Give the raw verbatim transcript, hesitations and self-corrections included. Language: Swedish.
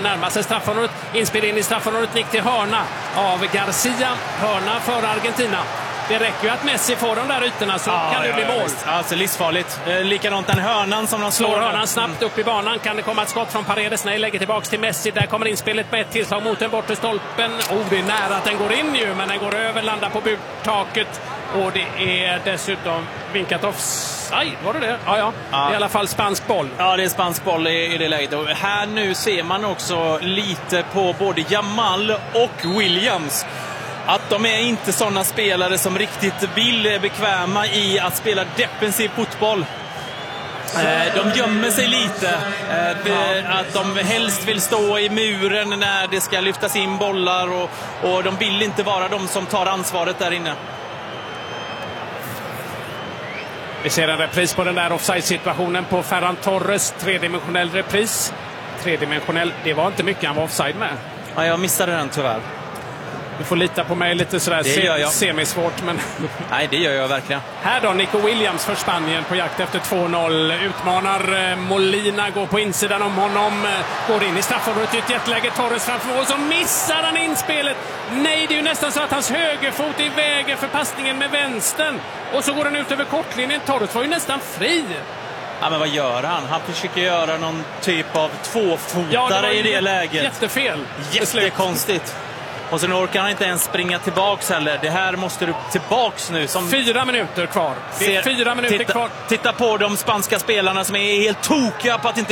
närmar sig straffområdet. Inspel in i straffområdet, nick till hörna av Garcia. Hörna för Argentina. Det räcker ju att Messi får de där ytorna så ja, kan det ja, bli mål. Ja, alltså livsfarligt. Eh, likadant den hörnan som de slår. Slår hörnan snabbt upp i banan. Kan det komma ett skott från Paredes? Nej, lägger tillbaks till Messi. Där kommer inspelet med ett tillslag mot den bortre stolpen. Oh, det är nära att den går in ju, men den går över, landar på burtaket. Och det är dessutom vinkat offside. Var det det? Ja, ja. Ja. Det är i alla fall spansk boll. Ja, det är spansk boll i, i det läget. Och här nu ser man också lite på både Jamal och Williams att de är inte sådana spelare som riktigt vill är bekväma i att spela defensiv fotboll. De gömmer sig lite. Att de helst vill stå i muren när det ska lyftas in bollar och, och de vill inte vara de som tar ansvaret där inne. Vi ser en repris på den där offside-situationen på Ferran Torres. Tredimensionell repris. Tredimensionell, det var inte mycket han var offside med. Ja, jag missade den tyvärr. Du får lita på mig lite sådär se semisvårt. Men nej, det gör jag verkligen. Här då, Nico Williams för Spanien på jakt efter två noll. Utmanar Molina, går på insidan om honom. Går in i straffområdet i ett jätteläge. Torres framför mål, så missar han inspelet. Nej, det är ju nästan så att hans högerfot är i vägen för passningen med vänstern. Och så går den ut över kortlinjen. Torres var ju nästan fri. Ja, men vad gör han? Han försöker göra någon typ av tvåfotare ja, det i det läget. Jättefel. Jättekonstigt. Och sen orkar han inte ens springa tillbaks heller. Det här måste du tillbaks nu. Som fyra minuter kvar. Det är ser, fyra minuter titta, kvar. Titta på de spanska spelarna som är helt tokiga på att inte